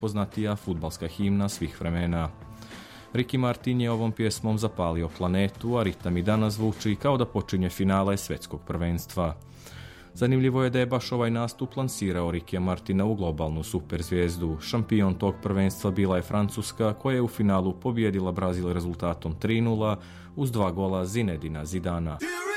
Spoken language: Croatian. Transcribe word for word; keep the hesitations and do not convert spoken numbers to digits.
poznatija fudbalska himna svih vremena. Ricky Martin je ovom pjesmom zapalio planetu, a ritam i danas zvuči kao da počinje finale svjetskog prvenstva. Zanimljivo je da je baš ovaj nastup lansirao Rickya Martina u globalnu superzvijezdu. Šampion tog prvenstva bila je Francuska, koja je u finalu pobijedila Brazil rezultatom tri nula uz dva gola Zinedina Zidana.